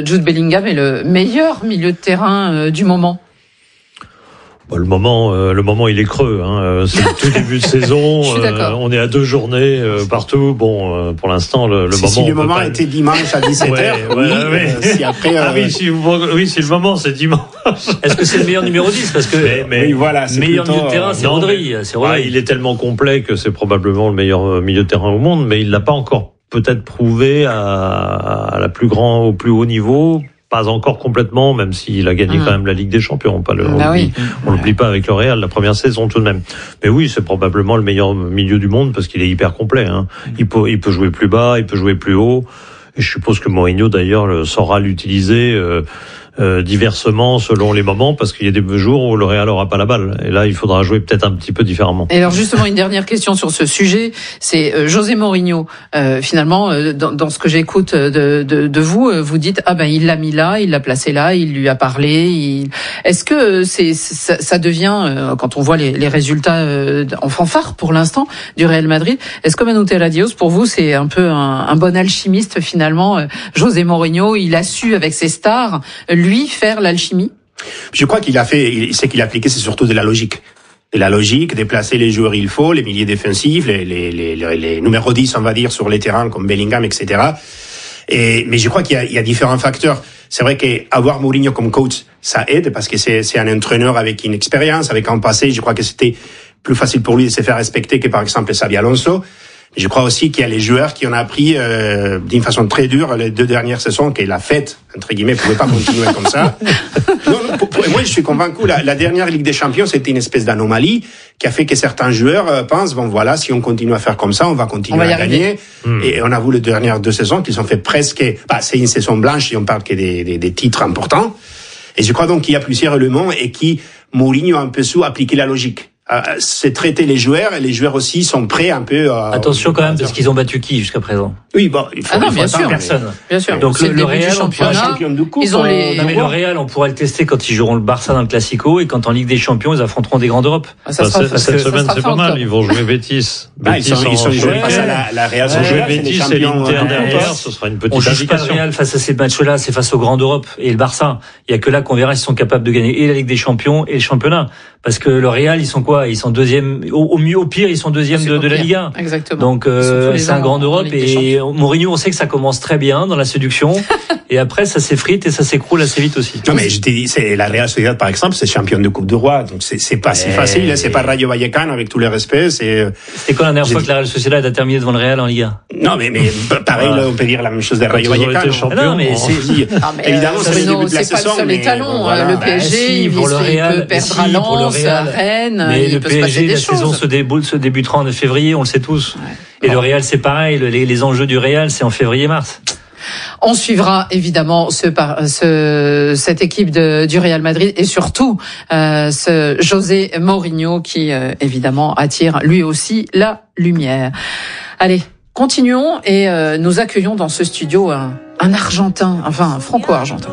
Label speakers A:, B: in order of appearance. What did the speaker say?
A: Jude Bellingham est le meilleur milieu de terrain du moment?
B: Le moment, il est creux. C'est le tout début de saison. On est à 2 journées partout. Pour l'instant, le moment.
C: Si le moment était dimanche à 17h, si après.
B: Si le moment c'est dimanche.
D: Est-ce que c'est le meilleur numéro 10 parce que
C: oui, voilà, c'est
D: meilleur
C: plutôt,
D: milieu de terrain, c'est Rodri.
B: Il est tellement complet que c'est probablement le meilleur milieu de terrain au monde, mais il l'a pas encore peut-être prouvé au plus haut niveau. Pas encore complètement, même s'il a gagné quand même la Ligue des Champions. On l'oublie pas avec le Real, la première saison tout de même. Mais oui, c'est probablement le meilleur milieu du monde parce qu'il est hyper complet. Il peut jouer plus bas, il peut jouer plus haut. Et je suppose que Mourinho d'ailleurs saura l'utiliser diversement selon les moments, parce qu'il y a des jours où le Real aura pas la balle. Et là, il faudra jouer peut-être un petit peu différemment.
A: Et alors justement, une dernière question sur ce sujet, c'est José Mourinho. Finalement, dans ce que j'écoute de vous, vous dites il l'a mis là, il l'a placé là, il lui a parlé. Est-ce que ça devient, quand on voit les résultats en fanfare pour l'instant du Real Madrid, est-ce que Manu Terradios, pour vous, c'est un peu un bon alchimiste finalement? José Mourinho, il a su avec ses stars lui faire l'alchimie?
C: Je crois ce qu'il a appliqué, c'est surtout de la logique. De la logique, déplacer les joueurs il faut, les milieux défensifs, les numéros 10, on va dire, sur les terrains comme Bellingham, etc. Mais je crois qu'il y a différents facteurs. C'est vrai qu'avoir Mourinho comme coach, ça aide parce que c'est un entraîneur avec une expérience, avec un passé. Je crois que c'était plus facile pour lui de se faire respecter que par exemple Xabi Alonso. Je crois aussi qu'il y a les joueurs qui ont appris d'une façon très dure les 2 dernières saisons, que la fête, entre guillemets, ne pouvait pas continuer comme ça. Moi, je suis convaincu, la dernière Ligue des Champions, c'était une espèce d'anomalie qui a fait que certains joueurs pensent, si on continue à faire comme ça, on va continuer à gagner. Et on a vu les dernières 2 saisons qu'ils ont fait presque... c'est une saison blanche si on parle que des titres importants. Et je crois donc qu'il y a plusieurs éléments et qui Mourinho a un peu su appliquer la logique. C'est traiter les joueurs, et les joueurs aussi sont prêts un peu
D: attention quand même, parce qu'ils ont battu qui jusqu'à présent?
C: Oui, il faut
A: bien sûr,
D: personne.
A: Bien sûr.
D: Donc le Real,
A: ils ont
D: le Real, on pourra le tester quand ils joueront le Barça dans le Classico et quand en Ligue des Champions, ils affronteront des grands d'Europe.
B: Cette semaine, c'est pas mal. Ils vont jouer Betis.
C: Ils sont joués face à la Real.
B: Ils vont jouer Betis et l'Inter derrière. Ce sera une petite indication.
D: On juge pas le Real face à ces matchs-là, c'est face aux grands d'Europe et le Barça. Il y a que là qu'on verra s'ils sont capables de gagner et la Ligue des Champions et le championnat. Parce que le Real, ils sont quoi? Ils sont deuxième, au mieux, au pire, ils sont deuxième de la Ligue 1.
A: Exactement.
D: Donc, c'est un grand d'Europe et Mourinho, on sait que ça commence très bien dans la séduction et après, ça s'effrite et ça s'écroule assez vite aussi.
C: Non, mais je t'ai dit, c'est la Real Sociedad, par exemple, c'est championne de Coupe du Roi. Donc, c'est pas si facile, c'est pas Rayo Vallecano, avec tous les respects,
D: C'était quand la dernière fois que la Real Sociedad a terminé devant le Real en Ligue 1?
C: Non, mais pareil, là, on peut dire la même chose de Rayo Vallecano.
D: Non, mais
C: évidemment, c'est le début de la saison.
A: C'est pas le seul étalon, le PSG, il peut perdre à Lens, à Rennes,
D: mais
A: il peut se passer des choses.
D: La saison se débutera en février, on le sait tous. Et le Real, c'est pareil, les enjeux du Real, c'est en février-mars.
A: On suivra évidemment cette équipe du Real Madrid et surtout ce José Mourinho qui évidemment attire lui aussi la lumière. Allez, continuons et nous accueillons dans ce studio un Argentin, enfin un Franco-Argentin.